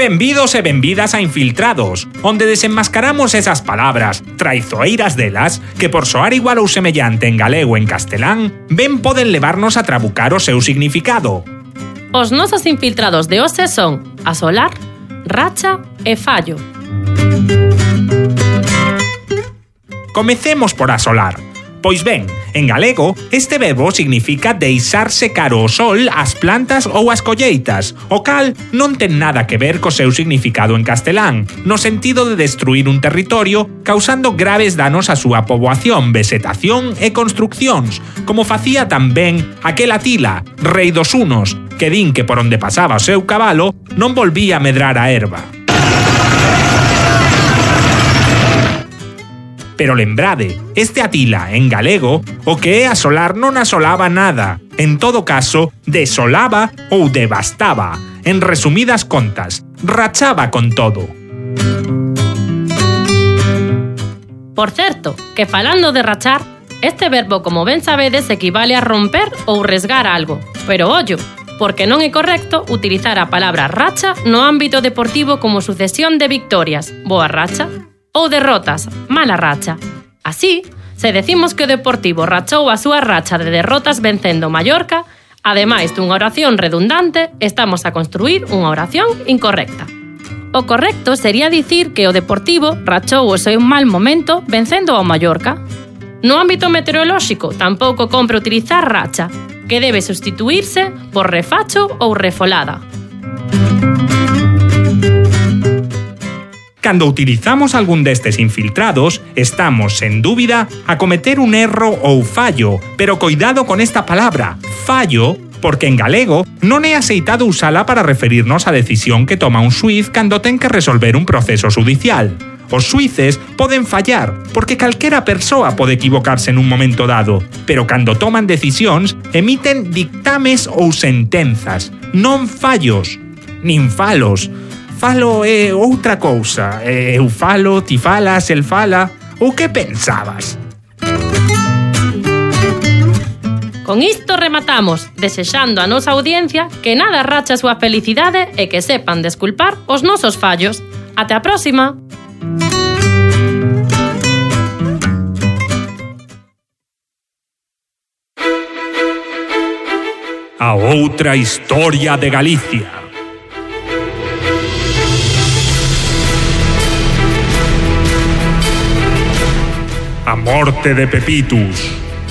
Benvidos e benvidas a Infiltrados, onde desenmascaramos esas palabras traizoeiras delas que por soar igual ou semellante en galego e en castelán ben poden levarnos a trabucar o seu significado. Os nosos infiltrados de hoxe son asolar, racha e fallo. Comecemos por asolar. Pois ben, en galego, este verbo significa deixar secar o sol as plantas ou as colleitas, o cal non ten nada que ver co seu significado en castelán, no sentido de destruir un territorio causando graves danos á súa poboación, vegetación e construccións, como facía tamén aquel Atila, rei dos hunos, que din que por onde pasaba o seu cabalo non volvía a medrar a erva. Pero lembrade, este Atila, en galego, o que é asolar non asolaba nada. En todo caso, desolaba ou devastaba. En resumidas contas, rachaba con todo. Por certo, que falando de rachar, este verbo, como ben sabedes, equivale a romper ou resgar algo. Pero ollo, porque non é correcto utilizar a palabra racha no ámbito deportivo como sucesión de victorias, boa racha, ou derrotas, mala racha. Así, se decimos que o Deportivo rachou a súa racha de derrotas vencendo Mallorca, ademais dunha oración redundante, estamos a construir unha oración incorrecta. O correcto sería dicir que o Deportivo rachou o seu mal momento vencendo ao Mallorca. No ámbito meteorolóxico tampouco compre utilizar racha, que debe sustituirse por refacho ou refolada. Cando utilizamos algún destes infiltrados, estamos, sen dúbida, a cometer un erro ou fallo, pero coidado con esta palabra, fallo, porque en galego non é aceitado usala para referirnos á decisión que toma un xuíz cando ten que resolver un proceso xudicial. Os xuíces poden fallar, porque calquera persoa pode equivocarse nun momento dado, pero cando toman decisións, emiten dictames ou sentenzas, non fallos, nin falos. Falo é outra cousa. Eu falo, ti falas, el fala. Ou que pensabas? Con isto rematamos, desexando a nosa audiencia que nada racha a súa felicidade e que sepan desculpar os nosos fallos. Até a próxima! A outra historia de Galicia. A morte de Pepitus.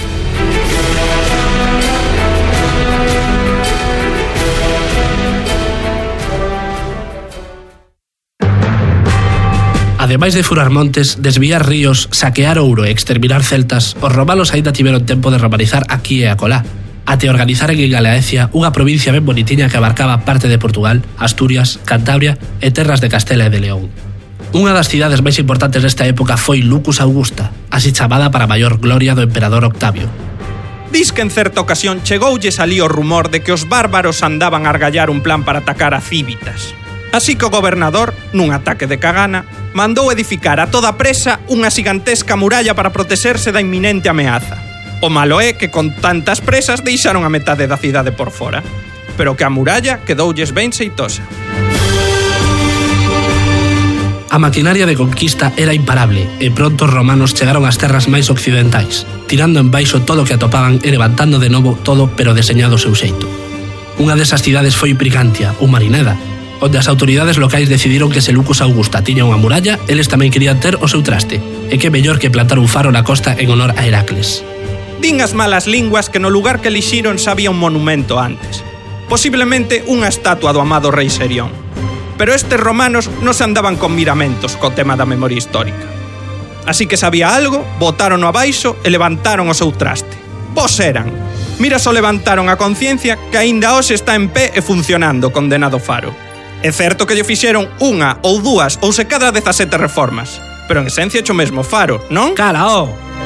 Ademais de furar montes, desviar ríos, saquear ouro e exterminar celtas, os romanos aínda tiveron tempo de romanizar aquí e acolá, até organizaren en Galaecia unha provincia ben bonitiña que abarcaba parte de Portugal, Asturias, Cantabria e terras de Castela e de León. Unha das cidades máis importantes desta época foi Lucus Augusta, así chamada para maior gloria do emperador Octavio. Dis que en certa ocasión chegoulles alí o rumor de que os bárbaros andaban a argallar un plan para atacar a Cívitas. Así que o gobernador, nun ataque de cagana, mandou edificar a toda presa unha xigantesca muralla para protexerse da inminente ameaza. O malo é que con tantas presas deixaron a metade da cidade por fora, pero que a muralla quedoulles ben xeitosa. A maquinaria de conquista era imparable e pronto os romanos chegaron ás terras máis occidentais, tirando en baixo todo o que atopaban e levantando de novo todo pero deseñado o seu xeito. Unha desas cidades foi Brigantia, ou Marineda, onde as autoridades locais decidiron que se Lucus Augusta tiña unha muralla, eles tamén querían ter o seu traste, e que mellor que plantar un faro na costa en honor a Heracles. Din as malas linguas que no lugar que elixiron xa había un monumento antes, posiblemente unha estatua do amado rei Serión. Pero estes romanos non se andaban con miramentos co tema da memoria histórica. Así que sabía algo, botárono abaixo e levantaron o seu traste. Vos eran. Mira só levantaron a conciencia que aínda hoxe está en pé e funcionando o condenado faro. É certo que lle fixeron unha ou dúas ou se cada 17 reformas, pero en esencia cho mesmo faro, non? Cala,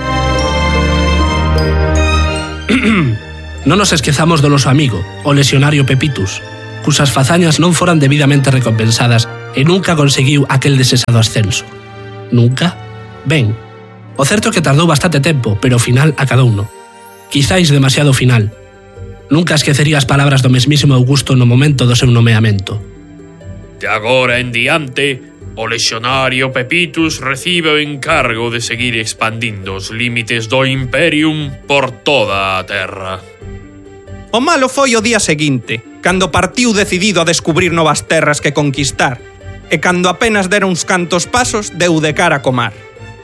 Non nos esquezamos do noso amigo, o lesionario Pepitus, cusas fazañas non foran debidamente recompensadas e nunca conseguiu aquel desexado ascenso. Nunca? Ben, o certo é que tardou bastante tempo, pero ao final acadouno. Quizáis demasiado final. Nunca esquecería as palabras do mesmísimo Augusto no momento do seu nomeamento. De agora en diante, o lexionario Pepitus recibe o encargo de seguir expandindo os límites do Imperium por toda a terra. O malo foi o día seguinte, cando partiu decidido a descubrir novas terras que conquistar, e cando apenas dera uns cantos pasos, deu de cara co mar.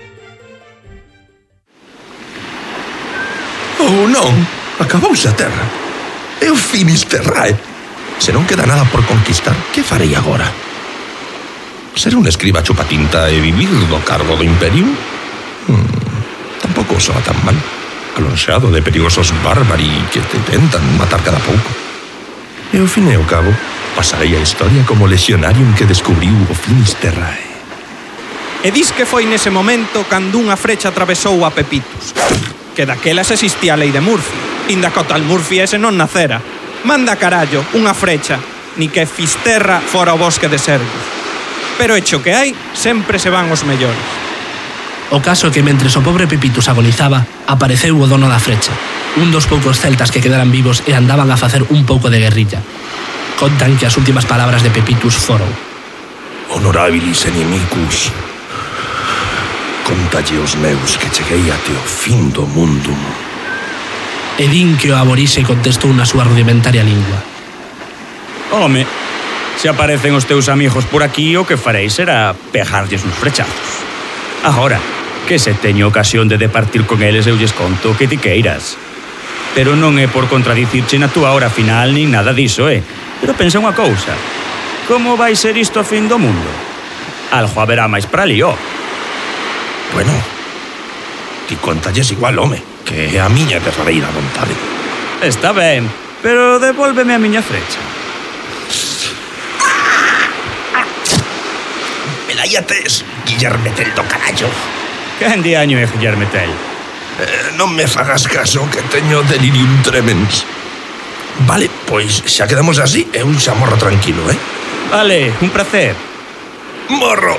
Oh, non! Acabouse a terra. É o Finisterrae. Se non queda nada por conquistar, que farei agora? Ser un escriba chupatinta e vivir do cargo do Imperium? Tampouco soa tan mal. Alonxado de perigosos bárbari que te tentan matar cada pouco. E ao fin e ao cabo, pasarei a historia como lexionarium que descubriu o Finisterrae. E dis que foi nese momento cando unha frecha atravesou a Pepitus. Que daquelas existía a lei de Murphy. Inda co tal Murphy ese non nacera. Manda carallo, unha frecha, ni que Fisterra fora o bosque de Sergus. Pero hecho que hai, sempre se van os mellores. O caso é que mentres o pobre Pepitus agonizaba, apareceu o dono da frecha, un dos poucos celtas que quedaran vivos e andaban a facer un pouco de guerrilla. Contan que as últimas palabras de Pepitus foron: Honorabilis inimicus, contalle os meus que cheguei até o fin do mundo. E din que o aborixe contestou na súa rudimentaria lingua: Home, se aparecen os teus amigos por aquí, o que fareis será pegarlles uns frechazos. Agora, que se teño ocasión de departir con eles, eu lles conto que ti queiras. Pero non é por contradicirche na túa hora final nin nada diso, Pero pensa unha cousa. Como vai ser isto a fin do mundo? Algo haberá máis para ali, Bueno, ti contalles igual, home, que é a miña verdadeira vontade. Está ben, pero devólveme a miña frecha. Meláiates, Guillerme Tell do carallo. Quen diaño é Guillerme Tell? Non me fagas caso, que teño delirium tremens. Vale, pois xa quedamos así, eu xa morro tranquilo, Vale, un placer. Morro.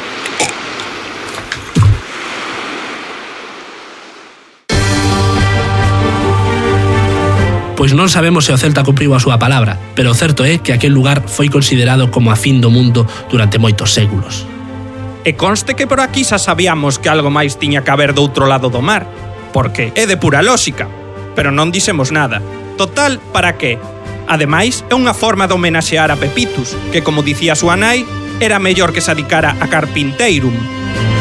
Pois non sabemos se o Celta cumpriu a súa palabra, pero o certo é que aquel lugar foi considerado como a fin do mundo durante moitos séculos. E conste que por aquí xa sabíamos que algo máis tiña que haber do outro lado do mar, porque é de pura lógica, pero non dixemos nada. Total, para qué? Ademais, é unha forma de homenaxear a Pepitus, que, como dicía súa nai, era mellor que se dedicara a carpinteirum.